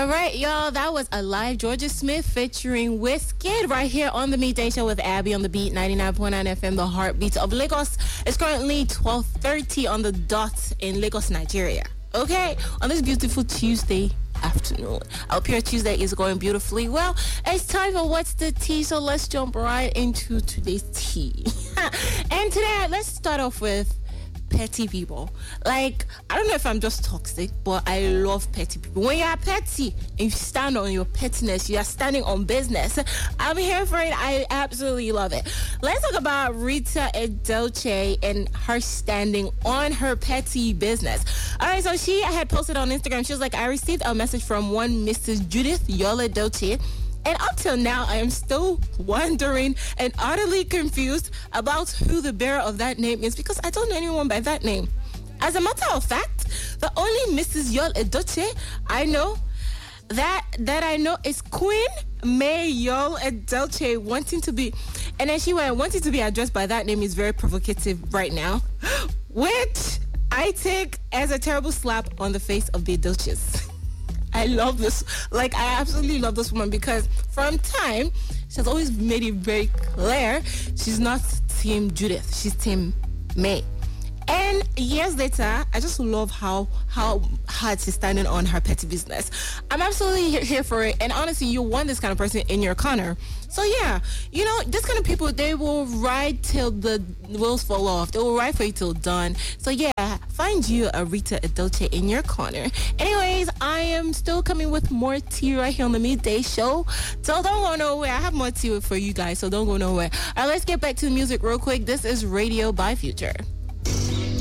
All right, y'all. That was Alive, Georgia Smith featuring Wizkid right here on the Midday Show with Abby on the Beat 99.9 FM, the heartbeat of Lagos. It's currently 12:30 on the dot in Lagos, Nigeria. Okay, on this beautiful Tuesday afternoon. I hope your Tuesday is going beautifully well. It's time for What's the Tea, so let's jump right into today's tea. And today, let's start off with petty people. Like, I don't know if I'm just toxic, but I love petty people. When you are petty and you stand on your pettiness, you are standing on business. I'm here for it. I absolutely love it. Let's talk about Rita Edochie and her standing on her petty business. All right, so she had posted on Instagram. She was like, I received a message from one Mrs. Judith Yul Edochie, and up till now, I am still wondering and utterly confused about who the bearer of that name is, because I don't know anyone by that name. As a matter of fact, the only Mrs. Yul Edochie I know that I know is Queen May Yul Edochie wanting to be addressed by that name is very provocative right now, which I take as a terrible slap on the face of the Edochies. I love this. Like, I absolutely love this woman because from time, she has always made it very clear she's not Team Judith. She's Team May. And years later, I just love how hard she's standing on her petty business. I'm absolutely here for it. And honestly, you want this kind of person in your corner. So yeah, you know, this kind of people, they will ride till the wheels fall off. They will ride for you till done. So yeah, find you a Rita Edochie in your corner. Anyways, I am still coming with more tea right here on the Midday Show. So don't go nowhere. I have more tea for you guys, so don't go nowhere. All right, let's get back to the music real quick. This is Radio by Future.